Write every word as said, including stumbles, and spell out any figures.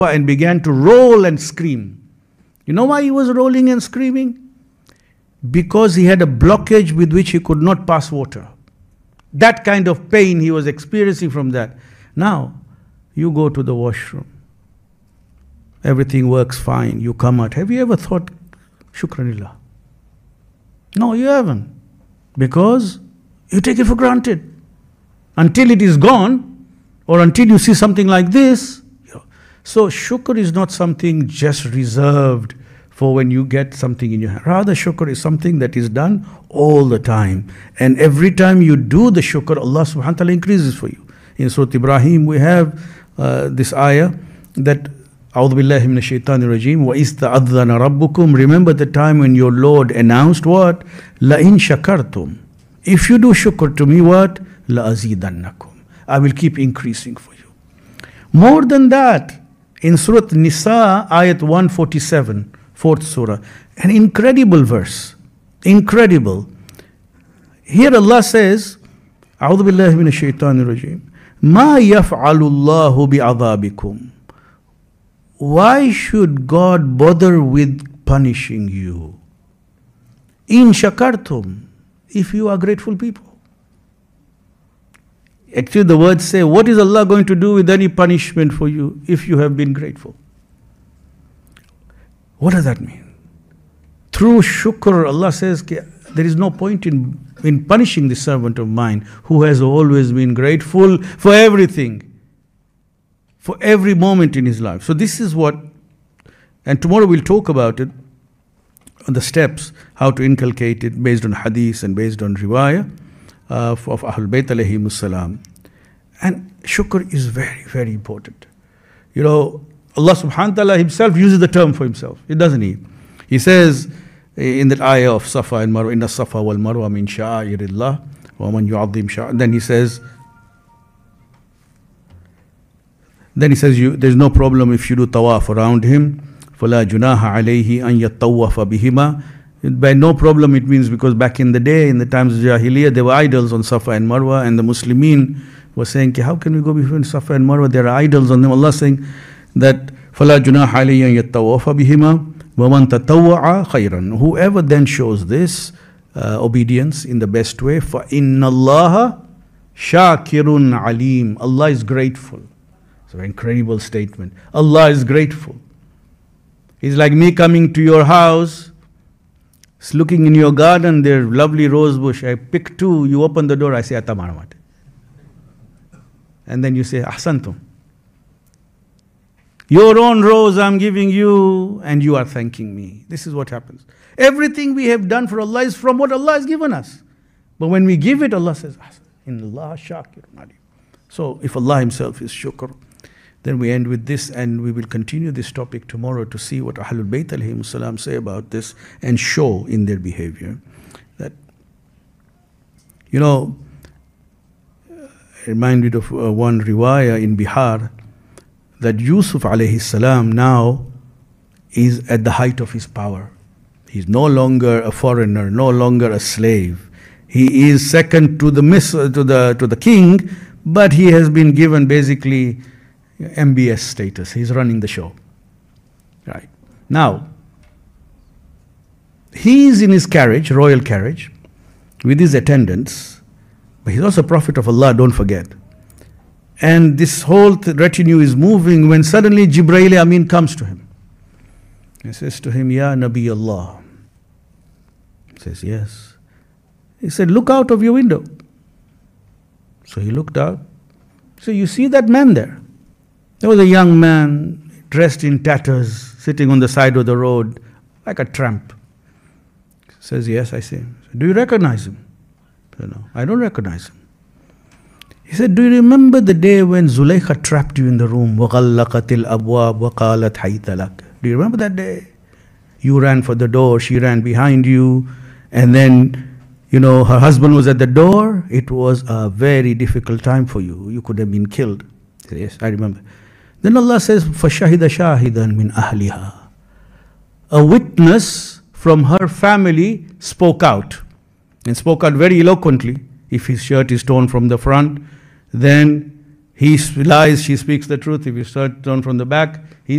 and began to roll and scream. You know why he was rolling and screaming? Because he had a blockage with which he could not pass water. That kind of pain he was experiencing from that. Now, you go to the washroom. Everything works fine. You come out. Have you ever thought, Shukranillah? No, you haven't. Because you take it for granted. Until it is gone, or until you see something like this. So, shukr is not something just reserved for when you get something in your hand. Rather, shukr is something that is done all the time. And every time you do the shukr, Allah subhanahu wa ta'ala increases for you. In Surah Ibrahim, we have uh, this ayah that A'udhu billahi minash shaitanir rajim wa ista'adhana rabbukum. Remember the time when your Lord announced what? La in shakartum. If you do shukr to me, what? La azidannakum. I will keep increasing for you. More than that, in Surah Nisa, ayat one forty-seven, fourth surah, an incredible verse. Incredible. Here Allah says, A'udhu billahi minash shaitanir rajim. Ma yaf'alu Allahu bi'adhabikum. Why should God bother with punishing you? In shakartum, if you are grateful people. Actually, the words say, what is Allah going to do with any punishment for you if you have been grateful? What does that mean? Through shukr, Allah says, there is no point in, in punishing this servant of mine who has always been grateful for everything, for every moment in his life. So this is what, and tomorrow we'll talk about it, on the steps, how to inculcate it based on hadith and based on riwayah uh, of Ahlul Bayt alayhimus salam. And shukr is very, very important. You know, Allah subhanahu wa ta'ala himself uses the term for himself, it doesn't he? He says in that ayah of Safa and Marwa, inna Safa wal Marwa min sha'airillah wa man yu'adhim sha'a. Then he says, then he says, you, there's no problem if you do tawaf around him. فَلَا جُنَاهَ عَلَيْهِ أَن يَتَّوَّفَ بِهِمَا. By no problem it means because back in the day, in the times of Jahiliyyah, there were idols on Safa and Marwa, and the Muslimin were saying, how can we go between Safa and Marwa? There are idols on them. Allah saying that فَلَا جُنَاهَ عَلَيْهِ أَن يَتَّوَّفَ بِهِمَا وَمَنْ تَطَوَّعَ خَيْرًا. Whoever then shows this uh, obedience in the best way, فَإِنَّ اللَّهَ شَاكِرٌ عَلِيمٌ. Allah is grateful. It's an incredible statement. Allah is grateful. It's like me coming to your house, looking in your garden, there lovely rose bush. I pick two, you open the door, I say, Atamarmat. And then you say, Ahsantum. Your own rose I'm giving you, and you are thanking me. This is what happens. Everything we have done for Allah is from what Allah has given us. But when we give it, Allah says, Inna Allah shakirun alim. So if Allah himself is shukr, then we end with this, and we will continue this topic tomorrow to see what Ahlul Bayt alayhimus salam say about this and show in their behavior. That, you know, reminded of uh, one riwayah in Bihar, that Yusuf alayhi salam now is at the height of his power. He's no longer a foreigner, no longer a slave. He is second to the miss, to the to the king, but he has been given basically M B S status. He's running the show. Right. Now, he is in his carriage, royal carriage, with his attendants, but he's also a prophet of Allah, don't forget. And this whole retinue is moving when suddenly Jibreel Amin comes to him. He says to him, Ya Nabi Allah. He says, yes. He said, look out of your window. So he looked out. So you see that man there? There was a young man dressed in tatters, sitting on the side of the road, like a tramp. He says, yes, I see him. Do you recognize him? I said, no, I don't recognize him. He said, do you remember the day when Zulaykha trapped you in the room? وَغَلَّقَتِ الْأَبْوَابِ وَقَالَتْ حَيْثَ لَكَ. Do you remember that day? You ran for the door, she ran behind you, and then, you know, her husband was at the door. It was a very difficult time for you. You could have been killed. He said, yes, I remember. Then Allah says, فَشَهِدَ شَاهِدًا مِنْ أَهْلِهَا. A witness from her family spoke out, and spoke out very eloquently. If his shirt is torn from the front, then he lies, she speaks the truth. If his shirt torn from the back, he